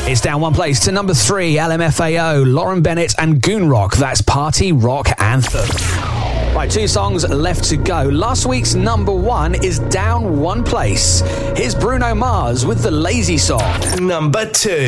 It's down one place to number 3, LMFAO, Lauren Bennett and Goon Rock. That's Party Rock Anthem. Right, 2 songs left to go. Last week's number 1 is down one place. Here's Bruno Mars with the Lazy Song. Number 2.